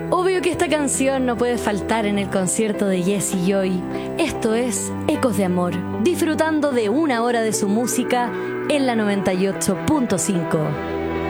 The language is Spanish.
Obvio que esta canción no puede faltar en el concierto de Jesse Joy. Esto es Ecos de Amor, disfrutando de una hora de su música en la 98.5.